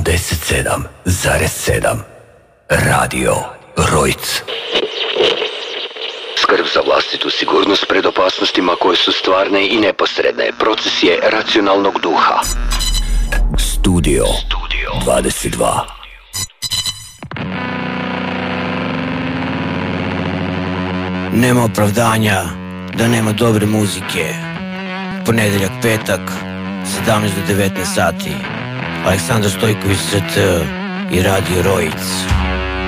87,7 Radio Rojc. Skrb za vlastitu sigurnost pred opasnostima koje su stvarne i neposredne. Proces je racionalnog duha. Studio 22. Nema opravdanja da nema dobre muzike. Ponedeljak, petak, 17 do 19 sati. Aleksandar Stojković, ST i Radio Rojc.